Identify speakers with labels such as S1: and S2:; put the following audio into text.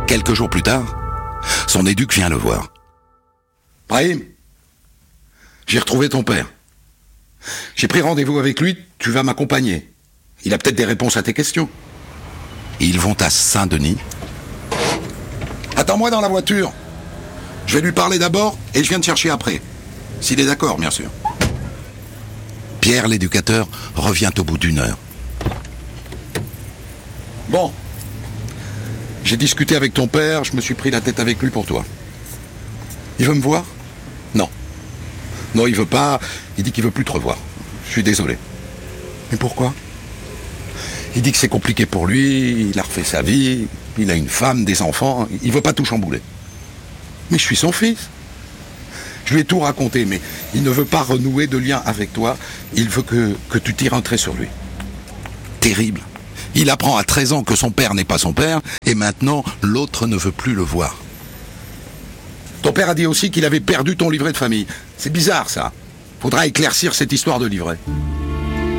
S1: Quelques jours plus tard, son éduc vient le voir. « Brahim, j'ai retrouvé ton père. J'ai pris rendez-vous avec lui, tu vas m'accompagner. Il a peut-être des réponses à tes questions. » Ils vont à Saint-Denis. « Attends-moi dans la voiture. Je vais lui parler d'abord et je viens te chercher après. S'il est d'accord, bien sûr. » Pierre, l'éducateur, revient au bout d'1 heure. « Bon. J'ai discuté avec ton père, je me suis pris la tête avec lui pour toi. Il veut me voir ? Non. Non, il veut pas. Il dit qu'il veut plus te revoir. Je suis désolé. Mais pourquoi ? Il dit que c'est compliqué pour lui, il a refait sa vie, il a une femme, des enfants, il veut pas tout chambouler. Mais je suis son fils. Je lui ai tout raconté, mais il ne veut pas renouer de lien avec toi, il veut que tu tires un trait sur lui. Terrible. Il apprend à 13 ans que son père n'est pas son père, et maintenant, l'autre ne veut plus le voir. Ton père a dit aussi qu'il avait perdu ton livret de famille. C'est bizarre, ça. Faudra éclaircir cette histoire de livret.